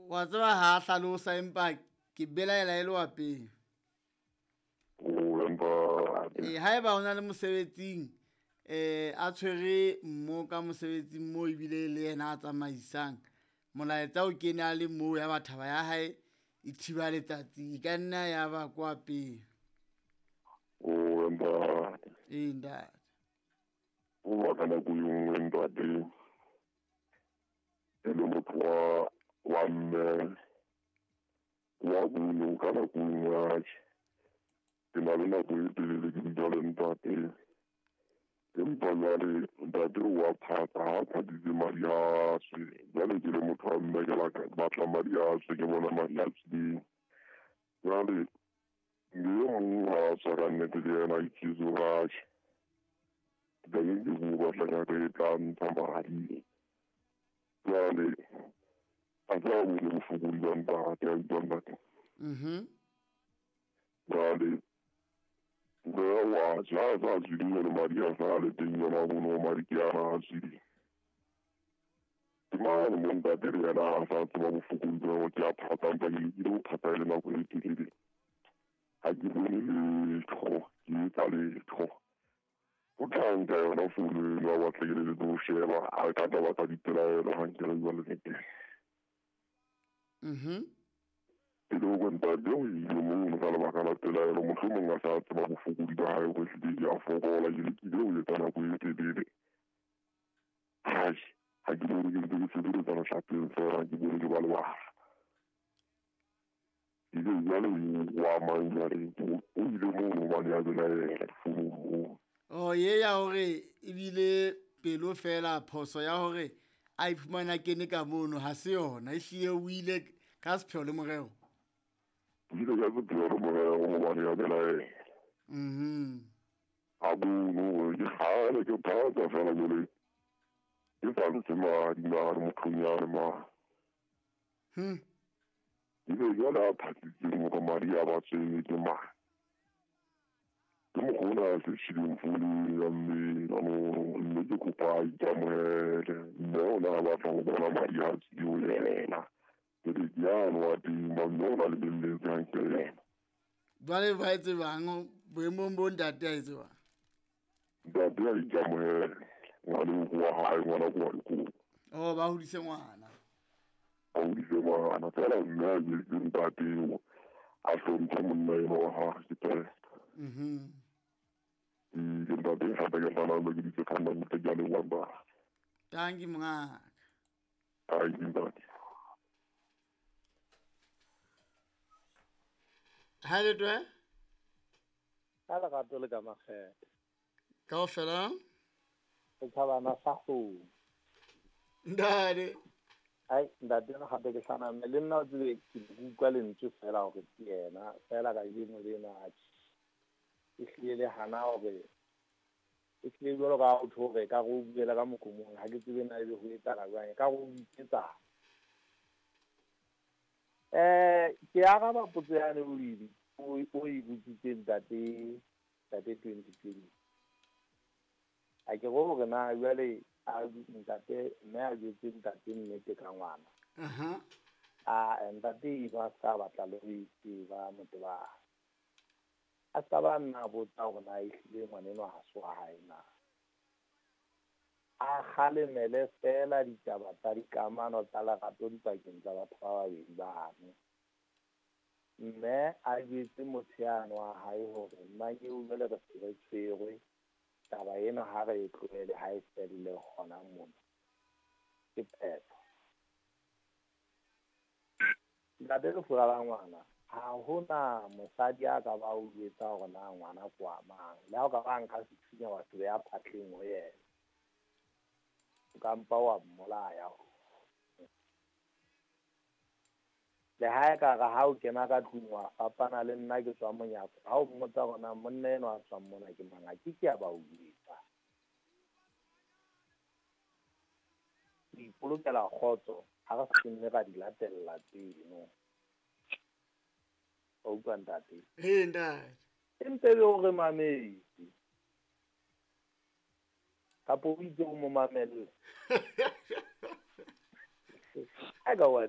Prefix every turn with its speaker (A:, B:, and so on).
A: wa tseba ha hlalosa empa ke belaela e le wa pele. Haeba ona le mosebetsing a tshwere mmo ka mosebetsing mo ebile le yena a tsamaisang molaetsa o kene a le moo ya bathaba ya hae e thiba letsatsi ka nna ya ba kwa pele. Ntate
B: o ba kana go yung ntate le motho wa mme wa bolo kana go wa ke na le nako e telele ke dijalo ntate empa jwale ntate wa phata ha phaditse madi a se jwale ke le motho wa mme ke batla madi a se ke bona madi a se jwale mme mong ha sa ka nnete le yena itse ga da yin ke go batla ka re tla ntsha madi jwale a tla go le bofokodi ba ntate a itwa ntate jwale wa sa le madi a sa le teng yona bono madi ke ana a sedi ke mane mo ntate re yena a sa tseba bofokodi ba ke a phata mpa ke le phata le nako e telele ha ke bone letho ke etsa letho o tlanka yona founu ya batla ke le go sheba a ka batla ditelaelo ha ke re jwale le teng ke lo go ntate o ile mo ka lebaka la telaelo motho mongwe a sa tseba bofokodi ba hae go se di a fokola ke le o etsa nako e telele ha ke bone ke ntse ke se tsana hlapeng fela ke bone ke ba le bana ile jwale wa mangare o ile mo ba ya bela founu
A: ye ya hore ebile pelo fela phoso ya hore a iphumana kene ka mono ha se yona ehlile o ile ka sepheo le morero
B: ile ya go tlo mo ba ya bela abu no ke hale ke phata fela jole ke sa ntse ma di ma mo thunya ma ile ya la phati mo ka maria ba se ke ma ke mo gona se se di mfuli ya me no ke kopa ya mo no na ba fa go bona maria di o yena ke ya no ati mo no na le le ya ke
A: jwale ba etse bang boemong bo ntate a etse bang
B: ntate a ja mo ngwana wa hae ngwana kwa ko
A: ba hodise ngwana
B: o di se ngwana fela nna ke ntate a hlompha monna eno wa ha ke tele ke ntate ha ba ke fana le ke ditse kana mo tjale wa ba
A: tangi mngaka
B: ai ntate
A: hale twa
C: ala ka tole ka maghe
A: ka o fela
C: o tsaba na sago
A: ndare
C: ai ndate na gape ke sana mme le nna o tsebe ke bukwa lentswe fela gore ke yena fela ka ile mo le na ke hlile hana gore ke hlile jalo ka o thoge ka go buela ka mokomong ha ke tsebe na ile go etsa jwang ka go itsetsa ke aga ba potso ya ne o e butsitse ntate 2020 a ke go gore na jwale a ntate mme a jetse ntate nnete ka ngwana ntate ba sa batla le go itse motho ba a sa ba nna botsa gore na ehlile ngwaneno ha se wa hae na a kgalemele fela ditaba tsa dikamano tsa lerato dipakeng tsa batho ba babedi ba ane mme a jetse motsheano wa hae gore mmanye o jwale re se re tshwerwe taba eno ha re e tlohele ha e felle gona mona ke pheto ntate le fura la ngwana ha hona mosadi a ka ba o jetsa gore na ngwana kwa mang le ha o ka ba nka sethunya wa se ya phatleng ho yena o ka mpa wa mmolaya le ha e ka ga ha o kena ka tlung wa fapana le nna ke tswa monyako ha o mmotsa gona monna eno a tswang mona ke manga ke a ba o jetsa ipolokela kgotso ha re se nne ga di latella tseno o utlwa ntate
A: ntate
C: empe le hore mamedi kapo o itse o mo mamelle a ka wa